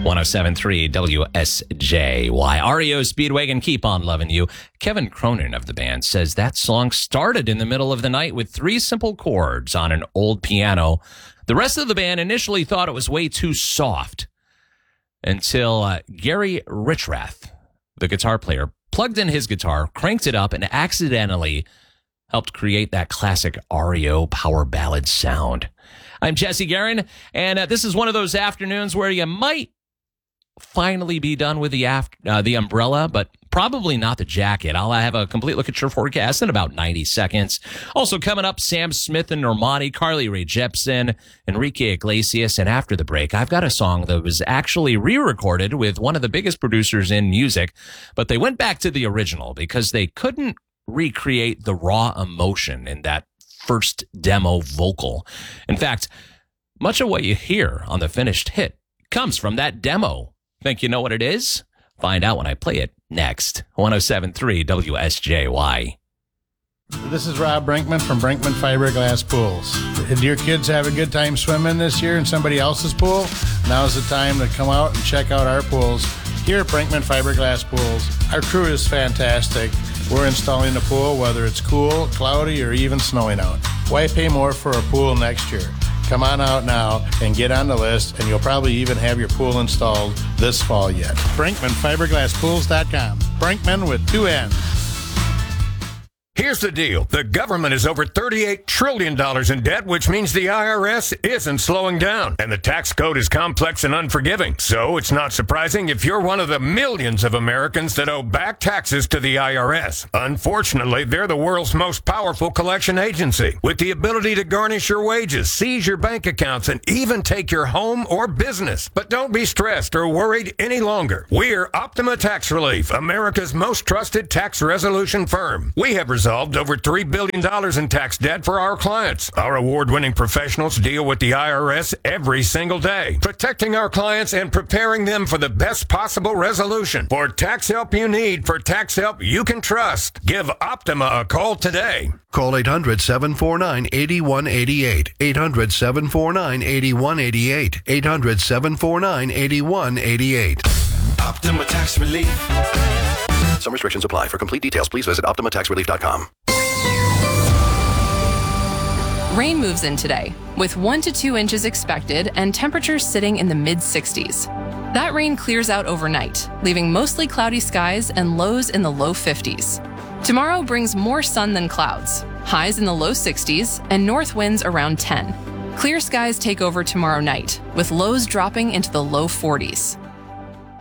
107.3 WSJY. REO Speedwagon, Keep On Loving You. Kevin Cronin of the band says that song started in the middle of the night with 3 simple chords on an old piano. The rest of the band initially thought it was way too soft until Gary Richrath, the guitar player, plugged in his guitar, cranked it up, and accidentally helped create that classic REO power ballad sound. I'm Jesse Guerin, and this is one of those afternoons where you might finally be done with the umbrella, but probably not the jacket. I'll have a complete look at your forecast in about 90 seconds. Also coming up, Sam Smith and Normani, Carly Rae Jepsen, Enrique Iglesias, and after the break, I've got a song that was actually re-recorded with one of the biggest producers in music, but they went back to the original because they couldn't recreate the raw emotion in that first demo vocal. In fact, much of what you hear on the finished hit comes from that demo. Think you know what it is? Find out when I play it next. 107.3 WSJY. This is Rob Brinkman from Brinkman Fiberglass Pools. Did your kids have a good time swimming this year in somebody else's pool? Now's the time to come out and check out our pools here at Brinkman Fiberglass Pools. Our crew is fantastic. We're installing the pool whether it's cool, cloudy, or even snowing out. Why pay more for a pool next year? Come on out now and get on the list, and you'll probably even have your pool installed this fall yet. BrinkmanFiberglassPools.com. Brinkman with 2 N's. Here's the deal. The government is over $38 trillion in debt, which means the IRS isn't slowing down. And the tax code is complex and unforgiving. So it's not surprising if you're one of the millions of Americans that owe back taxes to the IRS. Unfortunately, they're the world's most powerful collection agency, with the ability to garnish your wages, seize your bank accounts, and even take your home or business. But don't be stressed or worried any longer. We're Optima Tax Relief, America's most trusted tax resolution firm. We have resolved over $3 billion in tax debt for our clients. Our award-winning professionals deal with the IRS every single day, protecting our clients and preparing them for the best possible resolution. For tax help you need, for tax help you can trust, give Optima a call today. Call 800-749-8188. 800-749-8188. 800-749-8188. Optima Tax Relief. Some restrictions apply. For complete details, please visit OptimaTaxRelief.com. Rain moves in today, with 1 to 2 inches expected and temperatures sitting in the mid-60s. That rain clears out overnight, leaving mostly cloudy skies and lows in the low 50s. Tomorrow brings more sun than clouds, highs in the low 60s, and north winds around 10. Clear skies take over tomorrow night, with lows dropping into the low 40s.